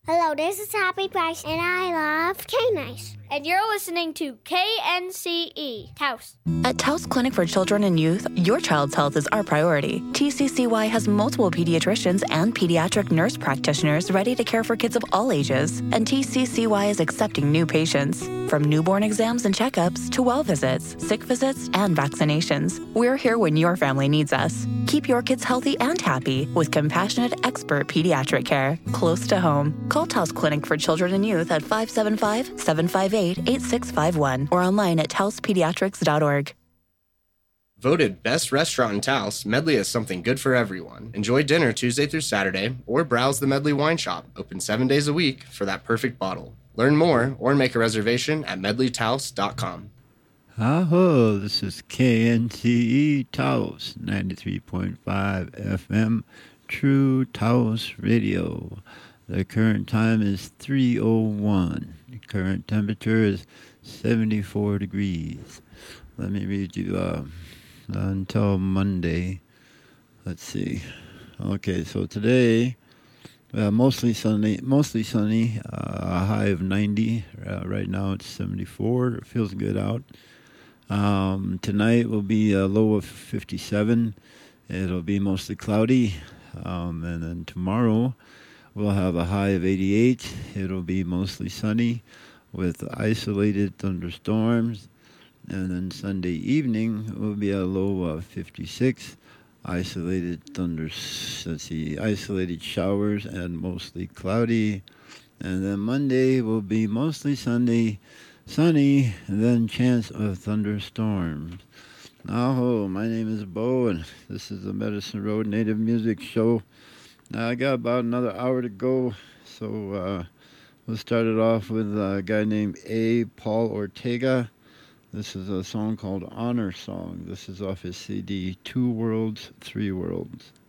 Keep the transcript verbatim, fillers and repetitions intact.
Hello, this is Happy Price, and I love K-Nice. And you're listening to K N C E, Taos. At Taos Clinic for Children and Youth, your child's health is our priority. T C C Y has multiple pediatricians and pediatric nurse practitioners ready to care for kids of all ages. And T C C Y is accepting new patients. From newborn exams and checkups to well visits, sick visits, and vaccinations, we're here when your family needs us. Keep your kids healthy and happy with compassionate, expert pediatric care close to home. Call Taos Clinic for Children and Youth at five seven five, seven five eight, eight six five one or online at taos pediatrics dot org. Voted best restaurant in Taos, Medley has something good for everyone. Enjoy dinner Tuesday through Saturday or browse the Medley Wine Shop, open seven days a week for that perfect bottle. Learn more or make a reservation at medley taos dot com. Aho, this is K N C E Taos, ninety-three point five F M, True Taos Radio. The current time is three oh one. The current temperature is seventy-four degrees. Let me read you uh, until Monday. Let's see. Okay, so today, uh, mostly sunny, mostly sunny, uh, a high of ninety. Uh, right now it's seventy-four. It feels good out. Um, tonight will be a low of fifty-seven. It'll be mostly cloudy. Um, and then tomorrow we'll have a high of eighty-eight. It'll be mostly sunny with isolated thunderstorms. And then Sunday evening will be a low of fifty-six. Isolated thunders, let's see, isolated showers and mostly cloudy. And then Monday will be mostly Sunday, sunny, and then chance of thunderstorms. Aho, my name is Bo, and this is the Medicine Road Native Music Show. Now, I got about another hour to go, so uh, we'll start it off with a guy named A. Paul Ortega. This is a song called Honor Song. This is off his C D, Two Worlds, Three Worlds.